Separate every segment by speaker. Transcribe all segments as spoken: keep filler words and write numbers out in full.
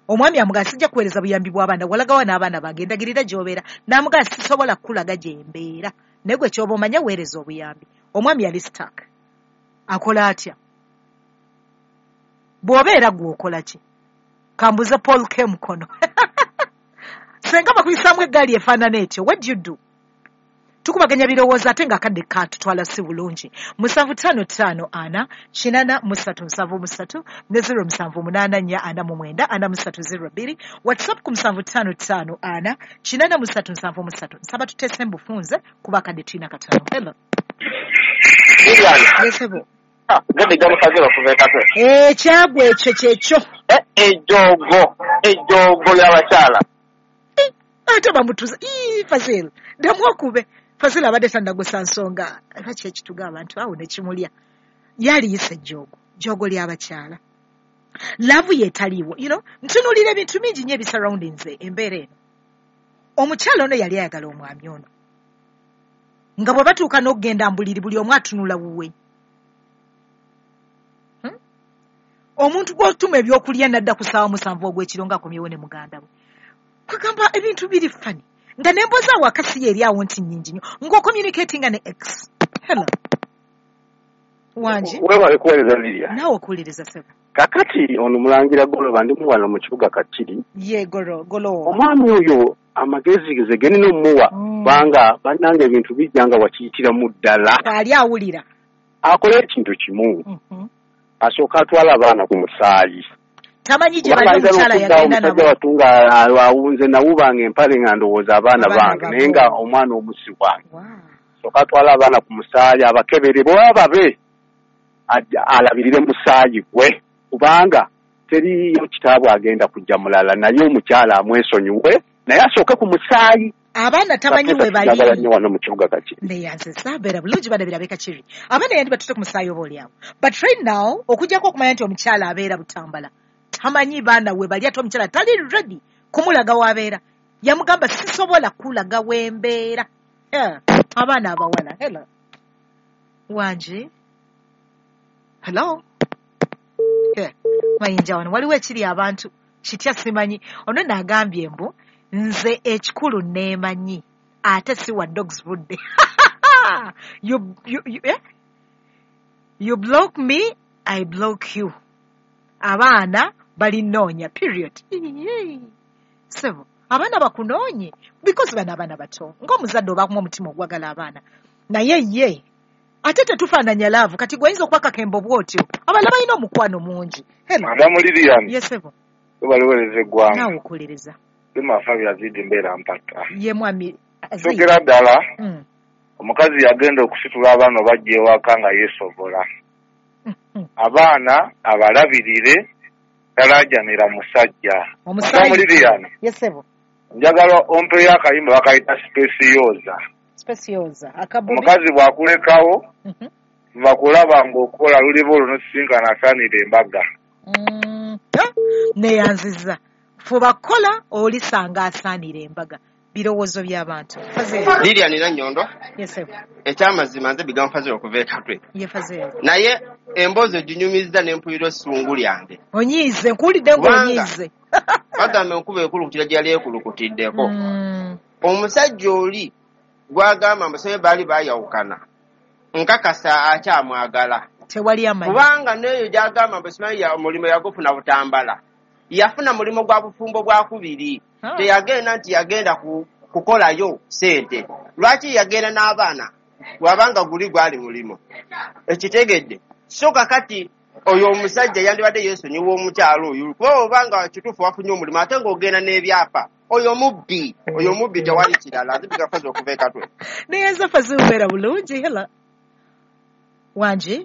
Speaker 1: omwami amugaa sijja kuweereza buyambi bw'abaana walagawa n'abaana bange ndagirira gy'obeera n'amugaa sisobola kukulaga gye mbeera naye gwe ky'oba omanya weereza obuyambi omwami yali stuck akola atya bw'obeera gwe okola ki kambuze Paul K mukono senga bakuyisaamu eggaali efaanana etyo what do you do tukubaganya birowoozo ate ng'akadde katutwala si bulungi musanvu ttaano ttaano ana kinana musatu nsanvu musatu ne zero musanvu munaana nnya ana mu mwenda ana musatu zero bbiri whatsapp ku musanvu ttaano ttaano ana kinana musatu nsanvu musatu nsaba tuteese mbufunze kuba akadde tulina kataano hello yesebo
Speaker 2: gadi gamusaze bakuveekate
Speaker 1: ekyagwa ekyo kyekyo
Speaker 2: ejoogo ejoogo y'abakyala
Speaker 1: ate bamutuza Fazil ddamu okube Fazil abadde tannagusa nsonga lwaki ekituga abantu awo ne kimulya yaliyisa ejjoogo jjoogo ly'abakyala laavu yeetaliiwo you know ntunuulira ebintu bingi nnyo ebisurroundings embeera eno omukyala ono yali ayagala omwami ono nga bwe batuuka n'okugenda mbuliri buli omu atunula wuwe hmm? omuntu gw'otuma ebyokulya nadda ku ssaawa musanvu ogw'ekiro ng'akomyewo ne muganda we kwegamba ebintu biri fani nga nemboza wakasi eri awo nti nnyingi nnyo ng'ocommunicatinga ne x hello wanje
Speaker 2: weewale kuweereza Lydia
Speaker 1: naawe okuwuliriza seba
Speaker 2: kakati ono mulangira Goloba ndi muwala mu kibuga Kakiri
Speaker 1: ye golo golo
Speaker 2: omwami oyo amagezi ge genina omuwa kubanga mm. bannanga ebintu bijja nga wakiyitiramu ddala
Speaker 1: ali awulira
Speaker 2: akola ekintu kimu
Speaker 1: mm-hmm.
Speaker 2: asooka atwala abaana ku musaayi
Speaker 1: tamanyi gye bali omukyala yagenda nabo
Speaker 2: watunga awunze nawubanga empale nga ndowooza abaana bange naye nga omwana omusi wange asooka atwala abaana ku musaayi abakebere bwe babe alabirire musaayi gwe kubanga teriyo kitaabu agenda kujja mulala naye omukyala amwesonyiwe naye asooke ku musaayi
Speaker 1: abaana tamanyi we bali
Speaker 2: nnyo wano mu kibuga Kakiri
Speaker 1: neyanze saabeera bulungi badabira Kakiri abaana yandi batutte ku musaayi oba oliawo but right now okujjako okumanya nti omukyala abeera Butambala tamanyi baana we bali ate omukyala tali ready kumulaga w'abeera yamugamba sisobola kulaga w'embeera yeah. abaana abawala hello wanje hello yeah. mayinja wano waliwo ekiri abantu kitya simanyi ono naagambye mbu nze ekikulu neemanyi ate si wa dogs budde you, you, you, eh? you block me I block you abaana balinoonya period sebo abaana bakunoonye because bana abaana bato ng'omuzadde obakumu omutima ogwagala abaana naye ye ate tetufaananya laavu kati gwayinza okuba kembo bw'otyo abalala balina omukwano mungi
Speaker 2: adamu Lilian
Speaker 1: yesebo
Speaker 2: webaliwereza eggwanga
Speaker 1: naawe okuwuliriza
Speaker 2: bimafa byazidde embeera mpaka
Speaker 1: ye mwami
Speaker 2: sogera ddala mm. omukazi yagenda okusitula abaana bajja ewaka nga yeesobola mm-hmm. abaana abalabirire talaajanira musajja
Speaker 1: omusayi
Speaker 2: Lilian
Speaker 1: yesebo
Speaker 2: njagala ompeyo akayimba bakayita specioza
Speaker 1: specioza akabubi
Speaker 2: omukazi bwakulekawo
Speaker 1: mm-hmm.
Speaker 2: bakulaba ng'okola luliba olunosinkana asaanira embaga
Speaker 1: mm. neyanziza fuba kola olisanga asaanira embaga birowoozo by'abantu
Speaker 3: Lydia nina Nyondo
Speaker 1: yesebo
Speaker 3: ekyamazima nze bigambo Fazil okuva ekatwe
Speaker 1: ye Fazil
Speaker 3: naye emboozi ginyumizza n'empulira essungu lyange
Speaker 1: onyiize nkuwulidde ng'onyiize
Speaker 3: bagamba enkuba ekulukutira gyali ekulukutiddeko
Speaker 1: mm.
Speaker 3: omusajja oli gwagamba abasabe baali baayawukana nkakasa akyamwagala
Speaker 1: tewali amanyi
Speaker 3: kubanga n'eyo gyagamba mbasimanyi omulimu yagufuna Butambala yafuna mulimu gwa bufumbo bwa kubiri huh. teyagenda nti yagenda ku, kukolayo sente lwaki yagenda n'abaana bwabanga guli gwali mulimu ekitegedde so kakati oyo omusajja yandibadde yeesonyiwa omukyalo oyo kuba obanga kituufu wafunye omulimu ate ng'ogenda n'ebyapa oyo mubbi oyo mubbi tewali kirala ate bigafazi okuva ekatwe
Speaker 1: naye nze Fazil ubeera bulungi hela wanje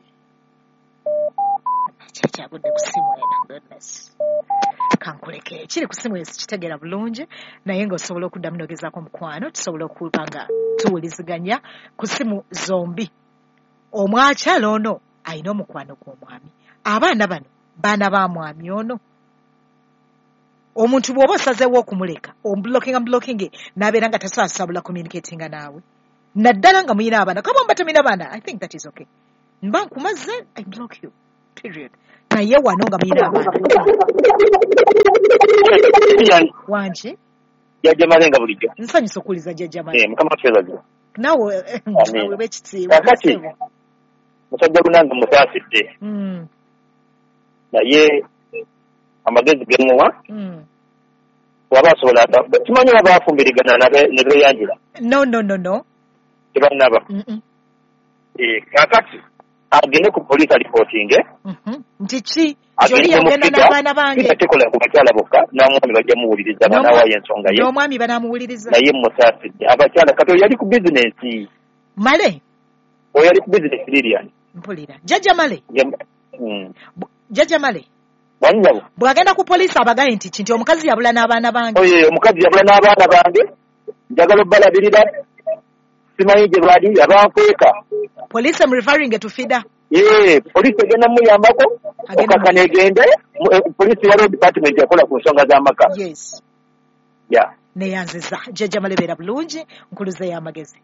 Speaker 1: kyagudde ku simu eno goodness kankuleke kiri ku simu kitegeera bulungi naye ng'osobola okuddamu n'ogezaako omukwano tusobola okuba nga tuwuliziganya ku simu zombi omwakyala ono alina omukwano gw'omwami abaana bano baana ba mwami ono omuntu bw'oba osazeewo okumuleka omubulokinga mubulokinge n'abeera nga tasaasabula communicatinga naawe naddala nga muyina abaana kaba mba tamina baana I think that is okay mba nkumaze I block you period naye wano nga muyina abaana
Speaker 4: Lilian
Speaker 1: wanje
Speaker 4: jajja malenga bulijjo
Speaker 1: nsanyusa okuwuliza jajja malenga
Speaker 4: eh mukama fezazo
Speaker 1: nawe nawe bekitiibwa
Speaker 4: kakati musajja gunange musaasidde
Speaker 1: mm
Speaker 4: naye amagezi gemuwa
Speaker 1: mm
Speaker 4: waba asobola tumanyi waba afumbirigana ne beeyanjira
Speaker 1: no no no no
Speaker 4: tebanaba eh kakati agende ku police reporting
Speaker 1: nti ki joli yagenda n'abaana bange
Speaker 4: tekola ku bakyala bokka n'omwami bajja muwuliriza abaana wayo ensonga ye
Speaker 1: n'omwami banaamuwuliriza
Speaker 4: naye musaasidde abakyala kati yali ku bizinesi
Speaker 1: male
Speaker 4: oyo yali ku bizinesi Lilian
Speaker 1: mpulira jajja male jajja male
Speaker 4: banyabo
Speaker 1: bwagenda ku police abagaye nti nti omukazi yabula n'abaana bange
Speaker 4: oyo omukazi yabula n'abaana bange njagala obbalabirira simanyi gye bali abankweka
Speaker 1: police am referring to fida
Speaker 4: eh police egenda muyambako okakana egende police ya road department yakola ku nsonga z'amaka
Speaker 1: yes
Speaker 4: yeah
Speaker 1: neyanziza jajja male beera bulungi nkuluze y'amagezi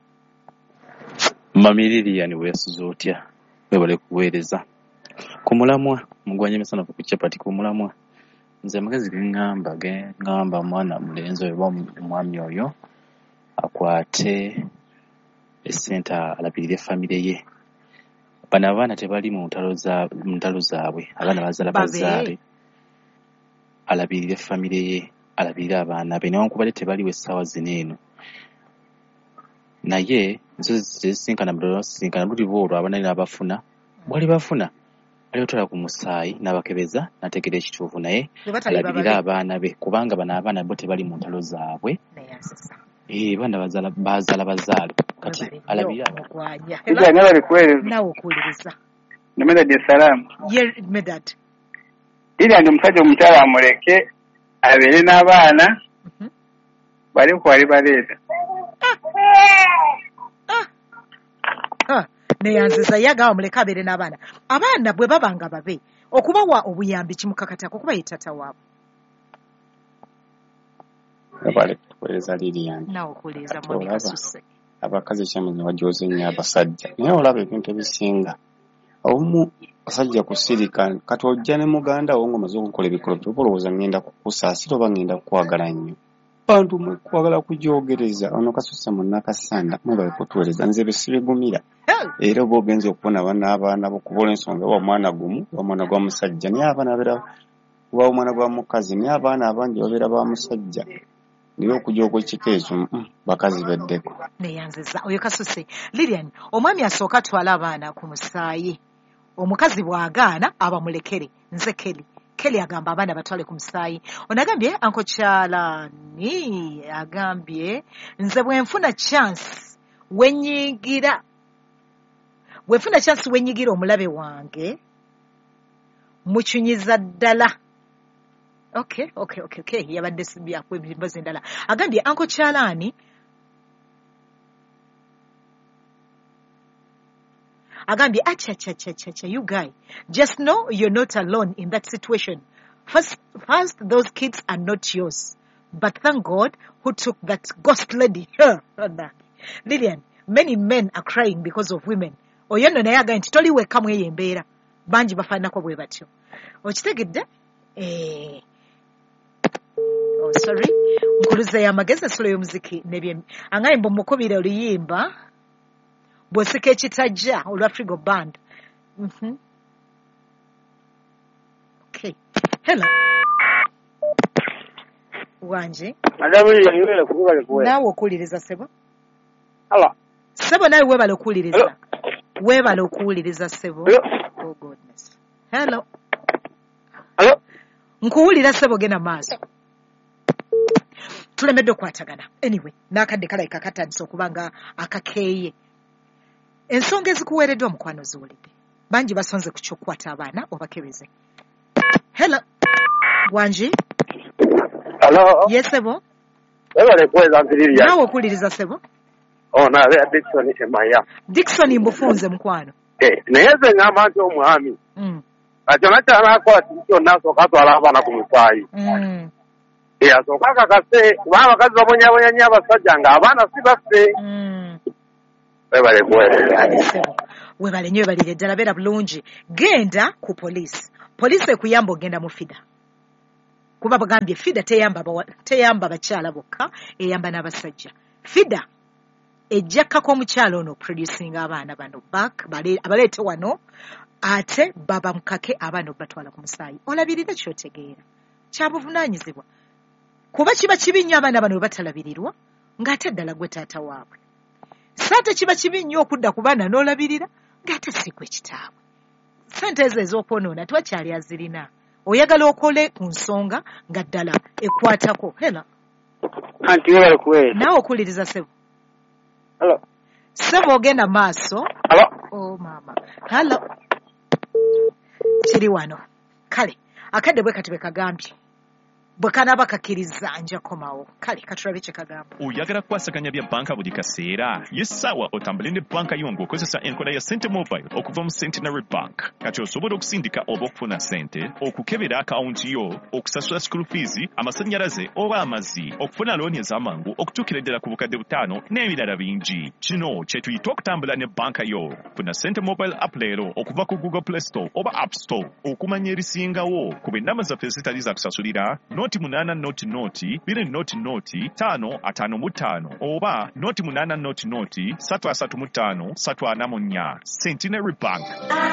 Speaker 5: Mami Lilian wesuza otya webale kuweereza ku mulamwa mugwanye misana ku chapati ku mulamwa nze amagezi gengamba gengamba mwana mulenzi oyo mwami oyo akwate esenta alabirire family ye bana abaana tebali mu ntalo za ntalo zaabwe abaana bazala bazaale alabirire family ye alabirire abaana be newankubadde tebali we ssaawa zino eno naye nzo zisinkana bdo sinkana buli bolo abaana n'abafuna bwali bafuna ali otola ku musaayi n'abakebeza nategera ekituufu naye alabirira abaana be kubanga bana abaana bo tebali mu ntalo zaabwe eh bana bazala bazala bazaale kati alabirira
Speaker 2: Ija naba likweleza
Speaker 1: nawe okuwuliriza
Speaker 2: nemeda de salamu
Speaker 1: ye medad
Speaker 2: ira ndi omusajja omukyala amuleke abeere n'abaana bali kwali baleeta
Speaker 1: neyanziza yaga omuleka abeere n'abaana abaana bwe babanga babe okubawa obuyambi kimukakatako kuba ye tata waabwe
Speaker 6: abale kuweleza Lilian
Speaker 1: nawe okuwuliriza mwami Kasuse
Speaker 6: abakazi kyamaze bajoze nnyo abasajja naye olaba ebintu ebisinga omu basajja kusirika kati ojja ne muganda wo ng'omaze okukola ebikolo by'obolowooza ngenda kukusaasira oba ngenda kukwagala nnyo bantu mwe kwagala kujoogereza ono Kasuse munnakasanda mwebale kutuweereza nze besibigumira era oba ogenza okubona banaabaana bokubola ensonga wa mwana gumu wa mwana gwa musajja naye abaana abeera wa omwana gwa mukazi naye abaana abangi babeera ba musajja niyo okujja okwekika ekyo bakazi beddeko
Speaker 1: neyanziza oyo Kasuse Lilian omwami asooka atwala abaana ku musaayi omukazi bw'agaana abamulekere nze Kelly Kelly agamba abaana batwale ku musaayi onagambye anko Kyalani agambye nze bwenfuna chance wenyigira bwenfuna chance wenyigira omulabe wange mukyunyiza ddala okay okay okay okay yabadde sibyakwe ebimbazi endala agambye anko Kyalani agambye acha cha cha cha cha you guy just know you're not alone in that situation first first those kids are not yours but thank God who took that ghost lady her Lilian many men are crying because of women oyo nno naye agambye nti toliwekamu eyo embeera bangi bafaanako bwe batyo okitegedde eh oh sorry nkuluze y'amagezi ensolo y'omuziki nebye angaye mbu mukubire oluyimba bw'osika ekitajja olwa Frigo Band. Mhm. Okay. Hello. Wanje.
Speaker 2: Adamu yanywela kubale kuwe.
Speaker 1: Nawe okuwuliriza sebo?
Speaker 2: Hello.
Speaker 1: Sebo nawe webale okuwuliriza. Webale okuwuliriza sebo.
Speaker 2: Hello.
Speaker 1: Oh goodness. Hello.
Speaker 2: Hello.
Speaker 1: Nkuwulira sebo gena maaso. Tulemedde okwatagana. Anyway, nakadde kalayika katandise okubanga akakeeye. Ensonga ezikuweereddwa omukwano ziwulidde bangi basonze ku ky'okukwata abaana obakebeze. Hello Wanji.
Speaker 2: Hello.
Speaker 1: Yes sebo.
Speaker 2: Ebale kuweza mpiririya.
Speaker 1: Nawe okuwuliriza sebo.
Speaker 2: Oh nabe ya Dickson emaya.
Speaker 1: Dickson mbufunze mukwano.
Speaker 2: Eh naye nze ngamba nti omwami.
Speaker 1: Mm.
Speaker 2: Ati anakyala akwata kyonna asooka atwala abaana ku musaayi.
Speaker 1: Mm.
Speaker 2: Eh asooka akakase kuba abakazi babonyabonya nnyo abasajja ng'abaana si baffe.
Speaker 1: Mm.
Speaker 2: Webale kuweza.
Speaker 1: Webale nnyo webalire ddala beera bulungi. Genda ku poliisi. Poliisi ekuyamba ogenda mu fida. kuba bagambye FIDA teyamba teyamba bakyala bokka eyamba n'abasajja. FIDA ejjakako omukyala ono producing abaana bano back abaleete wano ate baba mukake abaana batwala ku musaayi. Olabirira kyotegeera kyabuvunaanyizibwa kuba kiba kibi nnyo abaana bano batalabirirwa ng'ate ddala gwe taata waabwe. Sente kiba kibi nnyo okudda ku baana n'olabirira ng'ate si gwe kitaabwe. Sente ezo ez'okwonoona twakyali azirina. Oyagala okole ku nsonga nga ddala ekwatako. Hela
Speaker 7: anti webale kuweera
Speaker 1: naawe okuliriza Ssebo.
Speaker 7: Hello.
Speaker 1: Ssebo ogenda maaso.
Speaker 7: Hello.
Speaker 1: Oh mama. Hello. Kiri wano. Kale akadde bwe kati bekagambye bwe kanaba kakiriza nja komawo. Kale katulabe kye kagamba.
Speaker 8: Oyagala kwasaganya bya banka buli kaseera yesawa otambule ne banka yo ng'okozesa enkola ya Sente Mobile okuva mu Centenary Bank. Kati osobola okusindika oba okufuna sente, okukebera akawunti yo, okusasula school fees, amasannyalaze oba amazzi, okufuna looni ez'amangu okutuukira ddala ku bukadde butaano n'ebirala bingi. Kino kye tuyita okutambula ne banka yo. Funa Sente Mobile app leero okuva ku Google Play Store oba App Store okumanya erisingawo ku bennamba zaffe ezitali za kusasulira noti munana noti noti biri noti noti tano atano mu ttaano oba noti munana noti noti satu asatu mu ttaano satu ana mu nnya. Centenary Bank.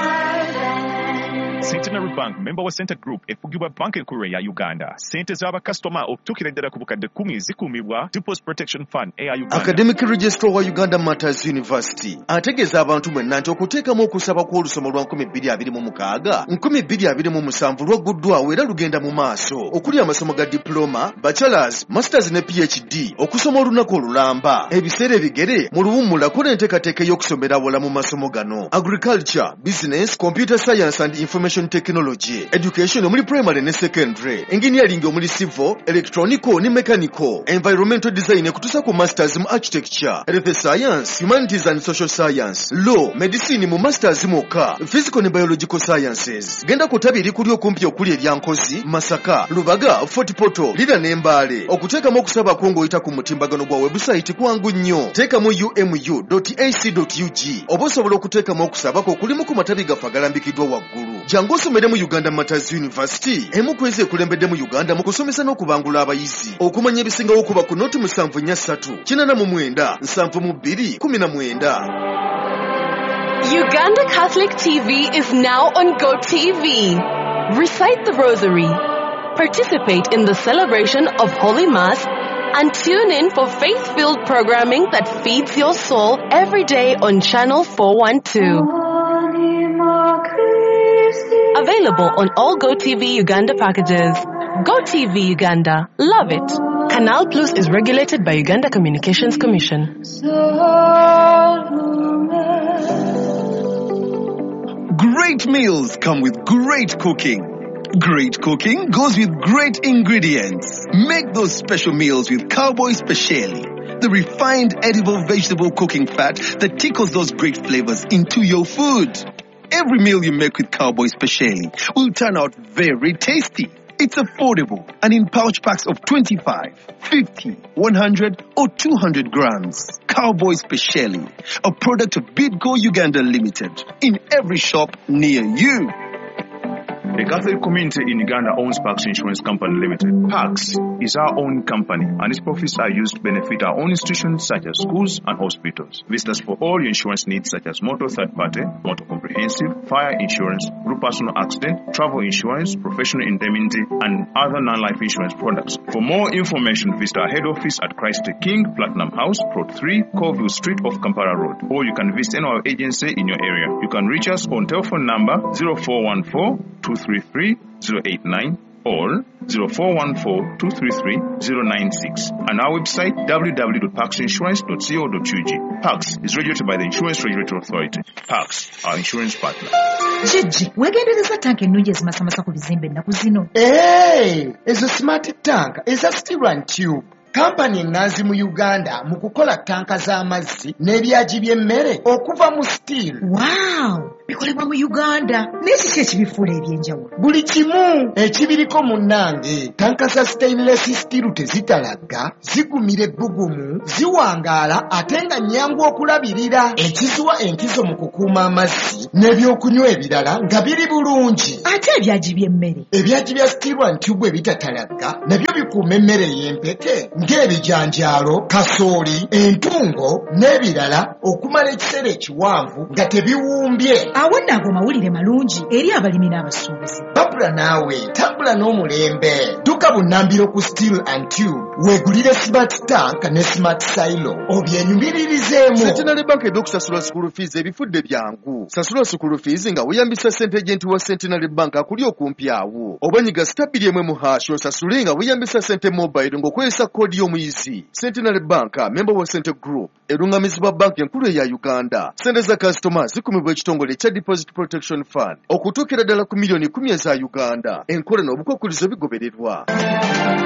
Speaker 8: Centenary Bank member wa Center Group efugibwa banka enkulu ya Uganda. Sente z'abakasitoma okutuukira ddala ku bukadde kumi zikuumibwa Deposit Protection Fund eya Uganda.
Speaker 9: Academic Registrar wa Uganda Matters University ategeeza abantu mwenna nti okuteekamu okusaba kw'olusomo lwa nkumi bbiri abiri mu mukaaga nkumi bbiri abiri mu musanvu lwagguddwawo era lugenda mu maaso okuli amasomo ga diploma, bachelors, masters ne PhD okusoma olunaku olulamba. Ebiseera ebigere mu luwummula kola enteekateeka y'okusomera awala mu masomo gano: agriculture, business, computer science and information technology, education omuli primary ne secondary, engineering omuli civil, electronical ne mechanical, environmental design ekutusa ku masters mu architecture, health science, humanities and social science, law, medicine mu masters mwokka, physical ne biological sciences. Genda ku ttabi erikuli okumpi okuli eryankozi, Masaka, Lubaga, Fort Portal, Lira ne Mbale. Okuteekamu okusaba kwo ng'oyita ku mutimbagano gwa website kwangu nnyo. Teekamu u m u dot a c dot u g oba osobola okuteekamu okusaba kwo kulimu ku matabi gaffe agalambikiddwa waggulu. Jangu osomere mu Uganda Matters University, emu ku ezo ekulembedde mu Uganda mu kusomesa n'okubangula abayizi. Okumanya ebisingawo okuba ku noti musanvu nnya ssatu kinana mu mwenda nsanvu mu bbiri kumi na mwenda.
Speaker 10: Uganda Catholic T V is now on Go T V. Recite the Rosary, participate in the celebration of Holy Mass, and tune in for faith-filled programming that feeds your soul every day on Channel four twelve. Available on all Go T V Uganda packages. Go T V Uganda. Love it. Canal Plus is regulated by Uganda Communications Commission.
Speaker 11: Great meals come with great cooking. Great cooking goes with great ingredients. Make those special meals with Cowboy Speciale, the refined edible vegetable cooking fat that tickles those great flavors into your food. Every meal you make with Cowboy Speciale will turn out very tasty. It's affordable and in pouch packs of twenty-five, fifty, one hundred or two hundred grams. Cowboy Speciale, a product of Bidco Uganda Limited, in every shop near you.
Speaker 8: The Catholic community in Uganda owns Pax Insurance Company Limited. Pax is our own company, and its profits are used to benefit our own institutions such as schools and hospitals. Visit us for all your insurance needs such as motor third party, motor comprehensive, fire insurance, group personal accident, travel insurance, professional indemnity, and other non-life insurance products. For more information, visit our head office at Christ the King, Platinum House, Plot three, Colville Street off Kampala Road, or you can visit any of our agency in your area. You can reach us on telephone number zero four one four, two three three, zero eight nine or zero four one four, two three three, zero nine six, and our website w w w dot pax insurance dot co dot u g. Pax is regulated by the Insurance Regulatory Authority. Pax, our insurance partner.
Speaker 1: Gigi, wegendereza tank ennungi ezimasamasa ku bizimbe ennaku zino.
Speaker 12: Hey, ezo smart tank eza steel and tube. Kampani enganzi mu Uganda mu kukola tanka z'amazzi n'ebyaji by'emmere okuva mu steel.
Speaker 1: Wow! bikolebwa mu Uganda. Naye kiki ekibifuula ebyenjawulo?
Speaker 12: Buli kimu ekibiriko munnange. Tanka za stainless steel tezitalagga, zigumira ebbugumu, ziwangaala ate nga nnyangu okulabirira. Ekizuwa enkizo mu kukuuma amazzi n'ebyokunywa ebirala nga biri bulungi.
Speaker 1: Ate ebyagi by'emmere?
Speaker 12: Ebyagi bya steel and tube ebitatalagga nabyo bikuuma emmere y'empeke ng'ebijanjaalo, kasooli, entungo n'ebirala okumala ekiseera ekiwanvu nga tebiwumbye.
Speaker 1: Awo nno ago mawulire malungi eri abalimi n'abasuubuzi.
Speaker 12: Babula naawe tambula n'omulembe. Dduka bunnambiro ku steel and tube weegulire smart tank ne smart silo obyenyumiririzemu.
Speaker 9: Centenary Bank ebyokusasula school fees ebifudde byangu. Sasula school fees nga weeyambisa ssente agent wa Centenary Bank akuli okumpi awo. Oba nyiga stabili emwe mu hash osasule nga weeyambisa ssente mobile ng'okozesa koodi y'omuyizi. Centenary Bank member wa Center Group erungamizibwa banka enkulu eya Uganda. Ssente za customers zikumibwa ekitongole ekya Deposit Protection Fund okutuukira ddala ku miliyoni kumi eza Uganda. Enkola n'obukwakkulizo bigobererwa.